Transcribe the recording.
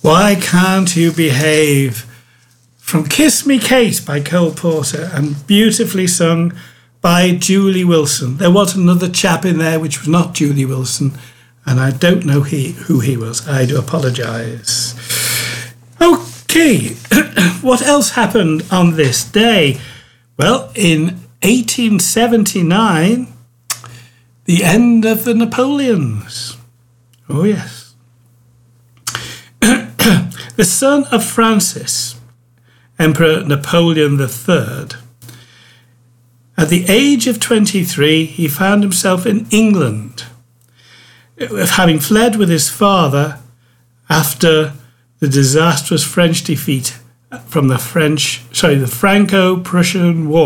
Why Can't You Behave? From Kiss Me Kate by Cole Porter and beautifully sung by Julie Wilson. There was another chap in there which was not Julie Wilson, and I don't know who he was. I do apologise. Okay, what else happened on this day? Well, in 1879, the end of the Napoleons. Oh, yes. The son of Francis, Emperor Napoleon III, at the age of 23, he found himself in England, having fled with his father after the disastrous French defeat from the Franco-Prussian War.